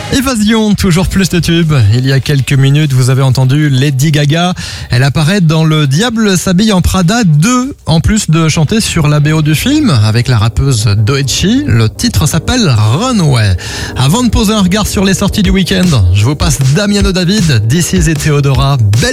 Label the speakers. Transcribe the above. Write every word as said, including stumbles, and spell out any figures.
Speaker 1: Évasion, toujours plus de tubes. Il y a quelques minutes, vous avez entendu Lady Gaga. Elle apparaît dans Le Diable s'habille en Prada deux, en plus de chanter sur la B O du film avec la rappeuse Doechii. Le titre s'appelle Runway. Avant de poser un regard sur les sorties du week-end, je vous passe Damiano David, This Is et Theodora. Belle